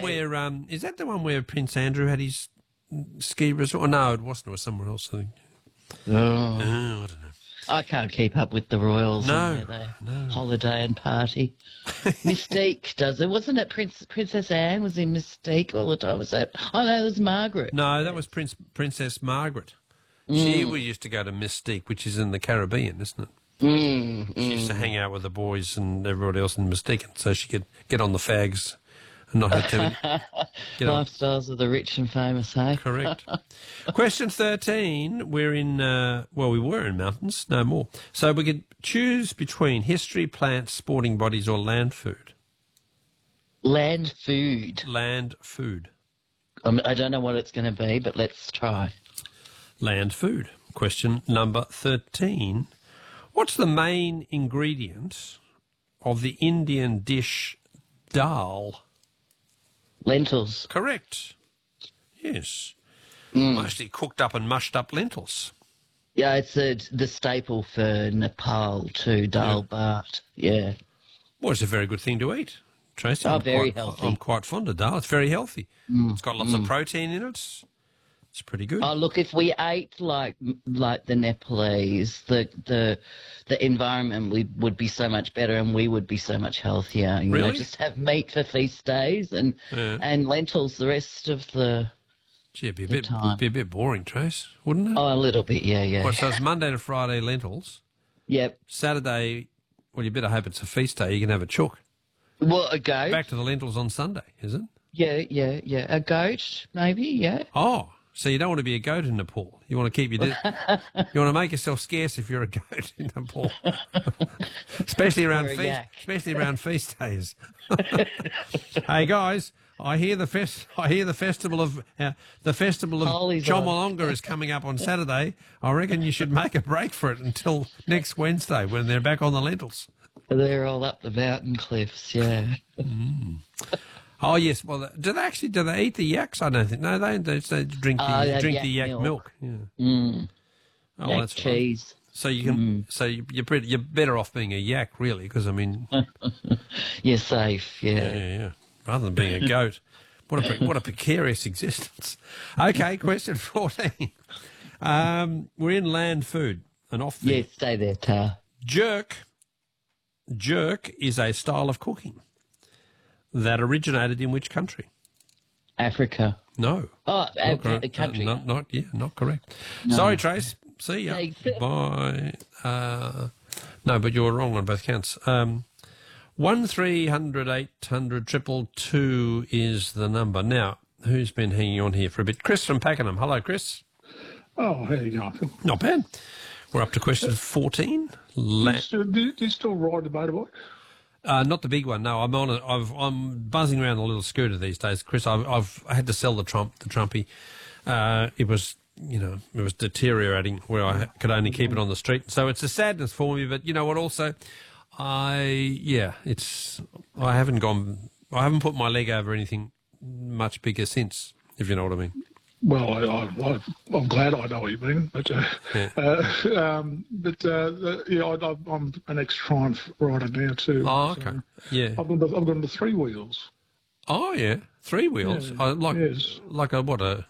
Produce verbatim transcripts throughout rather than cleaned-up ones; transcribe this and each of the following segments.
where um, is that the one where Prince Andrew had his ski resort? Oh, no, it wasn't. It was somewhere else. I think. Oh. Oh, I don't know. I can't keep up with the royals. No, and their no. holiday and party. Mystique does it. Wasn't it Prince, Princess Anne was in Mystique all the time? Was that? Oh, no, it was Margaret. No, that was Prince Princess Margaret. Mm. She we used to go to Mystique, which is in the Caribbean, isn't it? Mm, She used to hang out with the boys and everybody else in Mystique, so she could get on the fags and not have too many. Get on. Lifestyles of the rich and famous, hey? Correct. Question thirteen. We're in, uh, well, we were in mountains, no more. So we could choose between history, plants, sporting bodies, or land food. Land food. Land food. Um, I don't know what it's going to be, but let's try. Land food. Question number thirteen. What's the main ingredient of the Indian dish dal? Lentils. Correct. Yes. Mm. Mostly cooked up and mushed up lentils. Yeah, it's a, the staple for Nepal too, dal bhat. Yeah. Well, it's a very good thing to eat, Tracy. Oh, I'm very quite, healthy. I'm quite fond of dal. It's very healthy. Mm. It's got lots mm. of protein in it. It's pretty good. Oh, look, if we ate like like the Nepalese, the the the environment we would be so much better, and we would be so much healthier. You Really? know, just have meat for feast days and Yeah. and lentils the rest of the. Gee, it'd be a the bit, time. be a bit boring, Trace, wouldn't it? Oh, a little bit, yeah, yeah. Well, so it's Monday to Friday lentils. Yep. Saturday, well, you better hope it's a feast day. You can have a chook. Well, a goat. Back to the lentils on Sunday, is it? Yeah, yeah, yeah. A goat, maybe. Yeah. Oh, so you don't want to be a goat in Nepal. You want to keep your... Di- you want to make yourself scarce if you're a goat in Nepal. especially around Or a feast, yak. especially around feast days. Hey guys, I hear the fest. I hear the festival of uh, the festival of Holi's on. Chomolonga is coming up on Saturday. I reckon you should make a break for it until next Wednesday when they're back on the lentils. They're all up the mountain cliffs. Yeah. Oh yes, well, do they actually do they eat the yaks? I don't think. No, they they, they drink the Oh, they have drink yak the yak milk. milk. Yeah. Mm. Oh, Yak that's right. cheese. So you can. So you- you're pretty, you're better off being a yak, really, because I mean, You're safe. Yeah. yeah, yeah, yeah. Rather than being a goat. What a pre- what a precarious existence. Okay, question fourteen. Um, we're in land food and off the Yeah. Stay there, Tar. jerk. Jerk is a style of cooking that originated in which country? Africa. No. Oh, Not a, correct. a country. Uh, not, not, yeah, not correct. Sorry, Trace. See ya. Thanks. Bye. Uh, no, but you're wrong on both counts. Um, one three hundred eight hundred triple two is the number. Now, who's been hanging on here for a bit? Chris from Pakenham. Hello, Chris. Oh, how you going? Not bad. We're up to question fourteen. La- Do you still, do you still ride the motorbike? Uh, not the big one. No, I'm on it. I've, I'm buzzing around the little scooter these days, Chris. I've, I've I had to sell the Trump, the Trumpy. Uh, it was, you know, it was deteriorating where I could only keep it on the street. So it's a sadness for me. But you know what? Also, I yeah, it's I haven't gone. I haven't put my leg over anything much bigger since. If you know what I mean. Well, I, I, I, I'm glad I know what you mean, but uh, Yeah. uh, um, but uh, the, yeah, I, I'm an ex-Triumph rider now too. Oh, so okay. Yeah. I've got the, I've got the three wheels. Oh, yeah. Three wheels. Yeah, I like yes. like a what a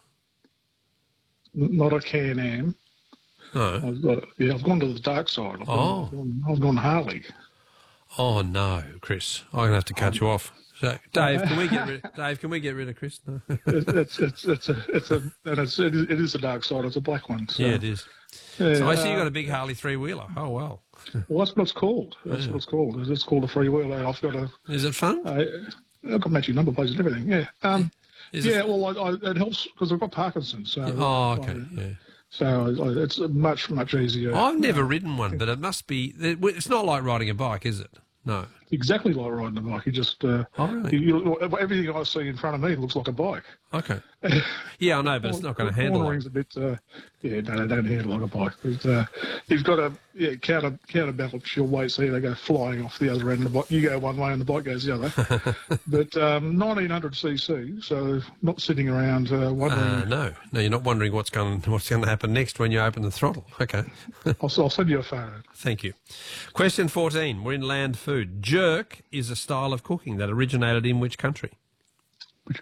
N- Not a Can-Am. no. I've got, yeah, I've gone to the dark side. I've Oh. gone, I've gone Harley. Oh no, Chris. I'm gonna have to cut you off. So, Dave, can we get rid? Dave, can we get rid of Chris? No. It, it's it's it's a it's a and it's it is, it is a dark side. It's a black one. So, Yeah, it is. yeah, So I see you uh, got a big Harley three wheeler. Oh well. Well, that's what it's called. That's what it's called. It's called a free wheeler. I've got a Is it fun? I, I've got matching number plates and everything. Yeah. Um, Is yeah. it? Well, I, I, it helps because I've got Parkinson's. So, Oh, okay. I- Yeah. so I, it's much much easier. I've never ridden one, but it must be. it- It's not like riding a bike, is it? No. Exactly like riding a bike. You just uh, Oh, really? you, you, everything I see in front of me looks like a bike. Okay. Yeah, I know, but it's not going to handle like. Cornering's a bit. Uh, yeah, no, they don't handle like a bike. But, uh, you've got to yeah, counter counterbalance your weight so they go flying off the other end of the bike. You go one way and the bike goes the other. But um, nineteen hundred c c, so not sitting around uh, wondering. Uh, no, no, you're not wondering what's going what's going to happen next when you open the throttle. Okay. I'll, I'll send you a photo. Thank you. Question fourteen. We're in land food. Jerk is a style of cooking that originated in which country?